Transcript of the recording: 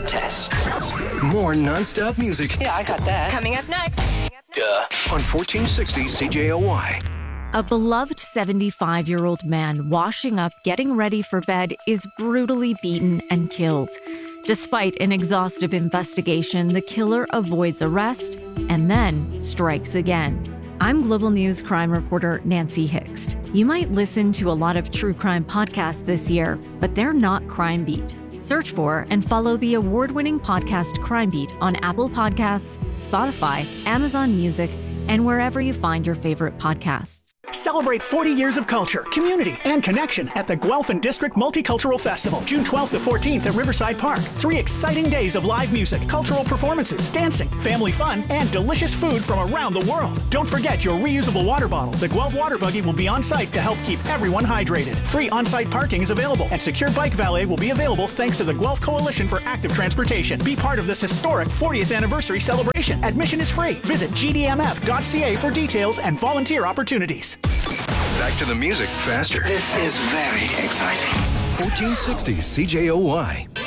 blood test. More non-stop music. Yeah, I got that. Coming up next. On 1460 CJOY. A beloved 75-year-old man washing up, getting ready for bed, is brutally beaten and killed. Despite an exhaustive investigation, the killer avoids arrest and then strikes again. I'm Global News crime reporter Nancy Hixt. You might listen to a lot of true crime podcasts this year, but they're not Crime Beat. Search for and follow the award-winning podcast Crime Beat on Apple Podcasts, Spotify, Amazon Music, and wherever you find your favorite podcasts. Celebrate 40 years of culture, community, and connection at the Guelph District Multicultural Festival, June 12th to 14th at Riverside Park. 3 exciting days of live music, cultural performances, dancing, family fun, and delicious food from around the world. Don't forget your reusable water bottle. The Guelph Water Buggy will be on site to help keep everyone hydrated. Free on-site parking is available, and secure bike valet will be available thanks to the Guelph Coalition for Active Transportation. Be part of this historic 40th anniversary celebration. Admission is free. Visit gdmf.ca for details and volunteer opportunities. Back to the music faster. This is very exciting. 1460 CJOY.